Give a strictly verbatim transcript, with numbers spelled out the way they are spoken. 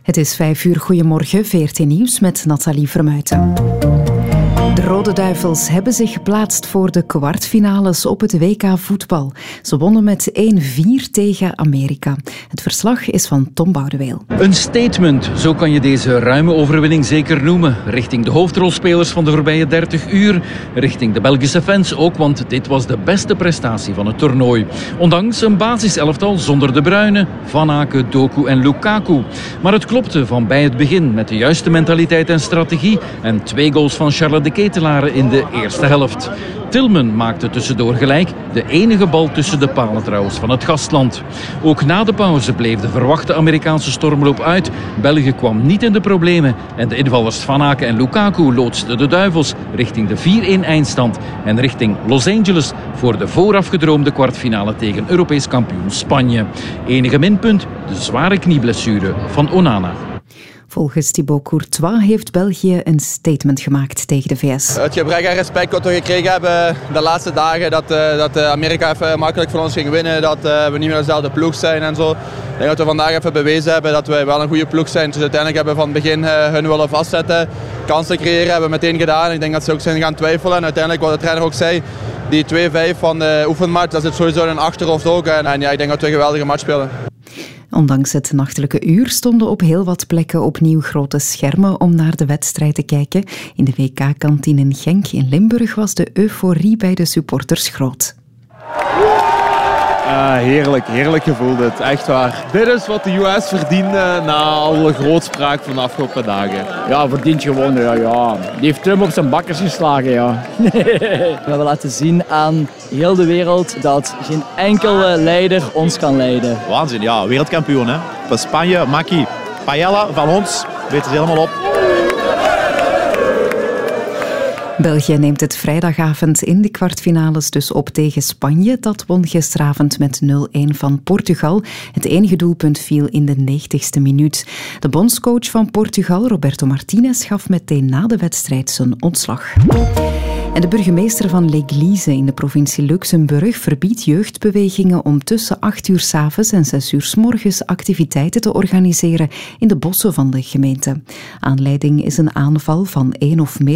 Het is vijf uur. Goedemorgen, V R T Nieuws met Nathalie Vermuijten. De Rode Duivels hebben zich geplaatst voor de kwartfinales op het W K voetbal. Ze wonnen met één vier tegen Amerika. Het verslag is van Tom Boudeweel. Een statement, zo kan je deze ruime overwinning zeker noemen. Richting de hoofdrolspelers van de voorbije dertig uur. Richting de Belgische fans ook, want dit was de beste prestatie van het toernooi. Ondanks een basiselftal zonder De Bruyne, Van Aken, Doku en Lukaku. Maar het klopte van bij het begin met de juiste mentaliteit en strategie. En twee goals van Charles de Ketelare in de eerste helft. Tillman maakte tussendoor gelijk, de enige bal tussen de palen trouwens van het gastland. Ook na de pauze bleef de verwachte Amerikaanse stormloop uit. België kwam niet in de problemen en de invallers Van Aken en Lukaku loodsten de Duivels richting de vier-een eindstand en richting Los Angeles voor de voorafgedroomde kwartfinale tegen Europees kampioen Spanje. Enige minpunt, de zware knieblessure van Onana. Volgens Thibaut Courtois heeft België een statement gemaakt tegen de V S. Het gebrek aan respect dat we gekregen hebben de laatste dagen, dat, uh, dat uh, Amerika even makkelijk van ons ging winnen, dat uh, we niet meer dezelfde ploeg zijn en zo. Ik denk dat we vandaag even bewezen hebben dat we wel een goede ploeg zijn. Dus uiteindelijk hebben we van het begin uh, hun willen vastzetten, kansen creëren, hebben we meteen gedaan. Ik denk dat ze ook zijn gaan twijfelen en uiteindelijk wat de trainer ook zei, die twee vijf van de oefenmatch, dat zit sowieso in hun achterhoofd ook. En, en ja, ik denk dat we een geweldige match spelen. Ondanks het nachtelijke uur stonden op heel wat plekken opnieuw grote schermen om naar de wedstrijd te kijken. In de W K-kantine in Genk in Limburg was de euforie bij de supporters groot. Uh, heerlijk, heerlijk gevoel dit, echt waar. Dit is wat de U S verdient na alle grootspraak van de afgelopen dagen. Ja, verdient gewoon, ja, ja. Die heeft Trump op zijn bakkers geslagen, ja. We hebben laten zien aan heel de wereld dat geen enkele leider ons kan leiden. Waanzin, ja, wereldkampioen hè. Van Spanje, Maki, Paella van ons, weten ze helemaal op. België neemt het vrijdagavond in de kwartfinales dus op tegen Spanje. Dat won gisteravond met nul-een van Portugal. Het enige doelpunt viel in de negentigste minuut. De bondscoach van Portugal, Roberto Martinez, gaf meteen na de wedstrijd zijn ontslag. En de burgemeester van L'Église in de provincie Luxemburg verbiedt jeugdbewegingen om tussen acht uur 's avonds en zes uur 's morgens activiteiten te organiseren in de bossen van de gemeente. Aanleiding is een aanval van één of meer